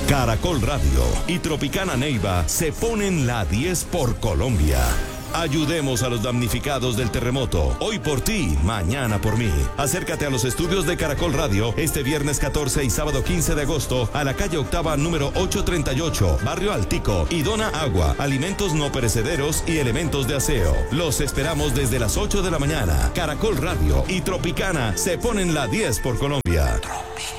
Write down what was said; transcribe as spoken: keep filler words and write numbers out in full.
Caracol Radio y Tropicana Neiva se ponen la diez por Colombia. Ayudemos a los damnificados del terremoto. Hoy por ti, mañana por mí. Acércate a los estudios de Caracol Radio este viernes catorce y sábado quince de agosto a la calle Octava número ochocientos treinta y ocho, Barrio Altico, y dona agua, alimentos no perecederos y elementos de aseo. Los esperamos desde las ocho de la mañana. Caracol Radio y Tropicana se ponen la diez por Colombia.